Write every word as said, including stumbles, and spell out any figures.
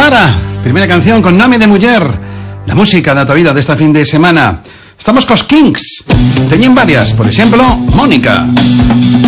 Clara, primera canción con Nome de Muller, la música da tua vida desta fin de semana. Estamos cos Kings, teñen varias, por exemplo, Mónica.